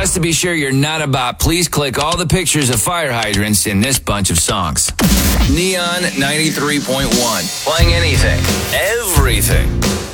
Just to be sure you're not a bot, please click all the pictures of fire hydrants in this bunch of songs. Neon 93.1. Playing anything, everything.